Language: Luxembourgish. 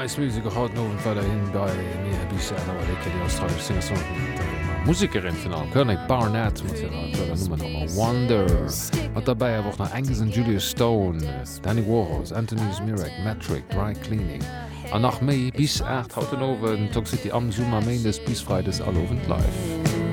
nice Musik haut no war hin bei mir bis die australische Musikerin final König Barnett Nummer Wonder wat dabei woch nach engesen Julius Stone, Danny Warhols, Anthony Smirek, Metric, Dry Cleaning an nach méi bis 8 haut nowen Toxicity am Summer Main des bis Freides allowend live.